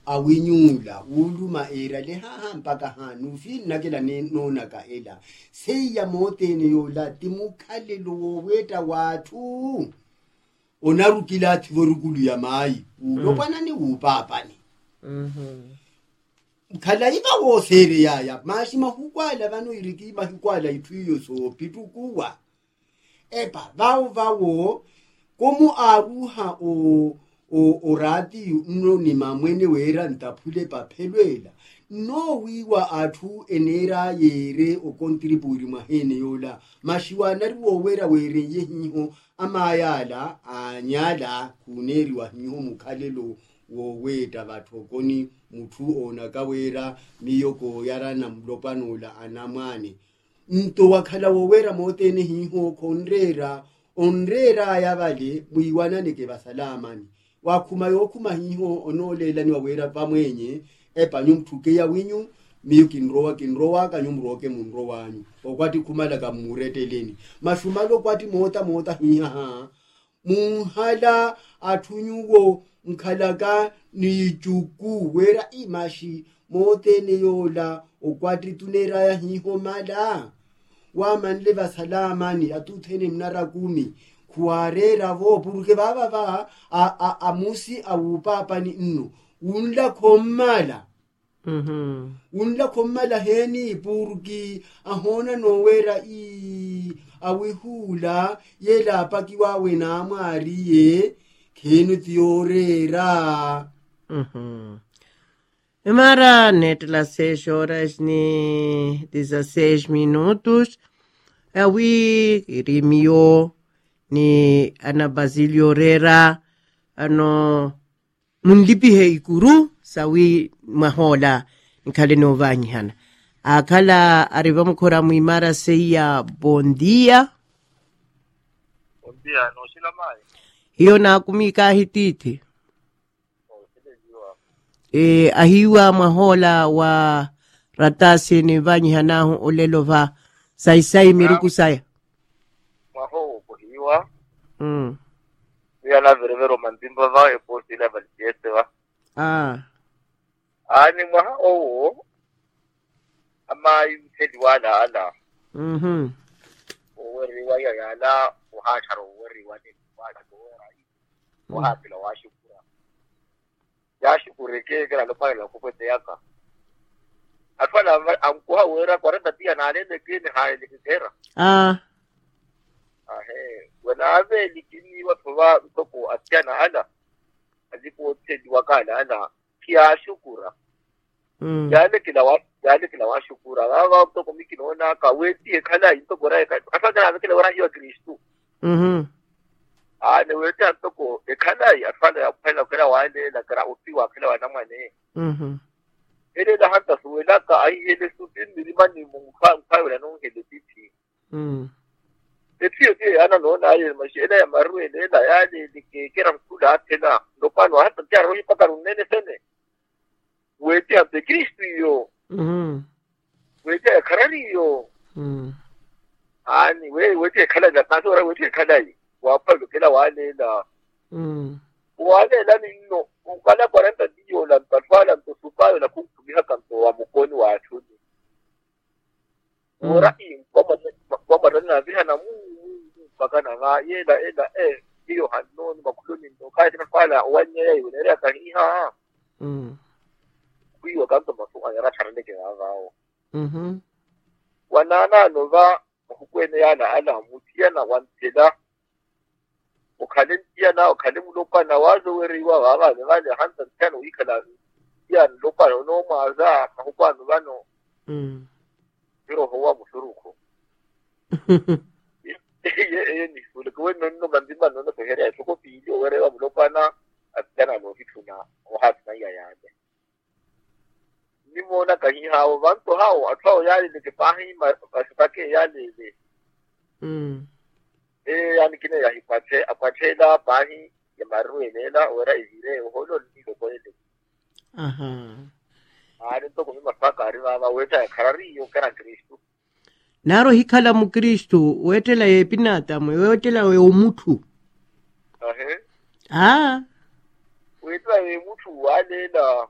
awinyula uluma era le ha mpaka hanu fi nakela nona ka ela seya motene yola timukhalelo weta wathu onarukila thivorukulu ya mai ulokwana ni upapa ni khala iba wo sere ya mashi mahukwala vano iriki mahukwala ithuyo so pitukuwa epa vawo komu aruha o rati no ni mamwene wera ntaphule paphelwela no wiwa athu enera yere o contribute mahene yola mashiwana riwo wera were yehiho amayala anyala kuneri wa hiho mukhalelo wo weta vathokoni muthu ona kawera miyoko yarana mlopanola anamwane nto wakhala wo wera motene hiho konrera onrera yabale buyiwana neke basalamani wakhuma yokhuma hiho onolela ni wawera pamwenye epanyu mthuke ya winyu miyuki kinrowa kanyumroke munro wanyu okwati khumala kamureteleni mashumalo kwati mota hiha muhala athunyuwo mkhalaka ni juku wera imashi motene yola okwati tunera ya hiho mala wamanle basalamani atuthene mnara kumi kuarera vo puruke baba amusi awupapa ni nno unla khomala unla khomala heni puruki ahona nowera awihula yela paki wawe na amwariye khenu tiorera Emara net las 6 horas ni 16 minutos. Awi rimio ni ana Basilio Rera ano munlipi he ikuru sawi mahola nkale no vanyana. Akala arriba mkora muimara seya bon dia. Bon dia, no sila mai. Hiyo na kumika hititi. Ahiwa mahola wa ratasi ni vanyanahu olelova sai miruku saya. Maho kuhiwa. Ya la verevero mandimba va e posti la valsiete va. Ani maho ama imteliwala ala. Wari wa ya la uhacharo wari wa ni wala dora. Wahapila washukura. Yashukureke kala lopala kupete yaka. Atwala amkuha wera 40 dia na lele kini haile kitera. Wana ave likini watuwa mtoko atiana ala. Azipo tedi wakala ala. Kia shukura. Yale kila wa shukura. Wawa mtoko mikinoona kaweti ekala mtoko raa. Atwala ave kila wara hiwa Kristu. Ne wete mtoko ekala atwala ya kupela kila wale la kara upiwa kila wanamane. Ele la hanta suwela ka ai ele sutin milimani mungfa wala no hele titi. Tio ana no na ye mashela ya marwe le la ya le ke kera mkula tena ndopano hata tia roli paka runene sene. Wete ante Kristo yo. Wete karani yo. Ani wete kala na tasora wete kala wapa kila wale la. Wale la nino ukala 40 dio la patwala mtosupayo na kumtumia kanto wa mukoni wa achuni. Ora kwamba na viha na Mungu bakana nga yela hiyo hanoni makuloni ndo kai tena pala wanye yule kahiha. Kuiwa kanto masu ayara charandeke ngao. Wanana nova hukwene yana ala mutiana wantela ukalentia na ukalemulopa na wazo weriwa baba ngale hansa tano wikala ya lopa no maza hukwano bano pero huwa musuruko ni sule ko no mandimba no pehera soko pilio weriwa mulopa na atana no hituna o hatna ya yande nimona kahi hawo banto hawo atao yale de pahi masipake yale yani kine ya hipache apachela pahi ya maruelela ora izire holo ndiko kwele ari to kumi mapaka ari baba weta karari yo kana Kristo naro hikala mu Kristo wetela yepinata mwe wetela we umutu wetela we mutu wale la